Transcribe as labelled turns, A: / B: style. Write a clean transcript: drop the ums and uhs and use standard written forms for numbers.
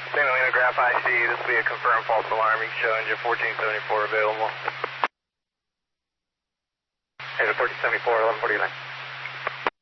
A: San Marino Graph IC, this will be a confirmed false alarm. You can show engine 1474 available. Engine 1474, 1149.